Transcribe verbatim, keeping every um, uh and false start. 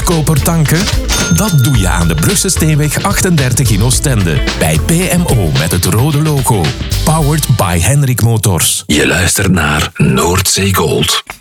goedkoper tanken? Dat doe je aan de Brugse Steenweg achtendertig in Oostende. Bij P M O met het rode logo. Powered by Henrik Motors. Je luistert naar Noordzee Gold.